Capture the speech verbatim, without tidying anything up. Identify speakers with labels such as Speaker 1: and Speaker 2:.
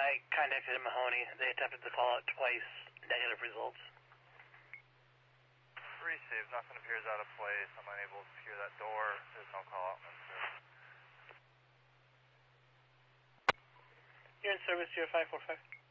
Speaker 1: I contacted Mahoney. They attempted to call it twice. Negative results.
Speaker 2: Received. Nothing appears out of place. I'm unable to secure that door. There's no call out.
Speaker 1: You're in service, zero five four five.